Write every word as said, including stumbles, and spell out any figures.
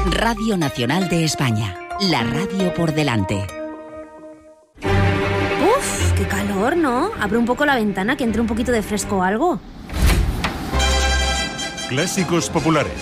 Radio Nacional de España. La radio por delante. Uf, qué calor, ¿no? Abre un poco la ventana que entre un poquito de fresco o algo. Clásicos populares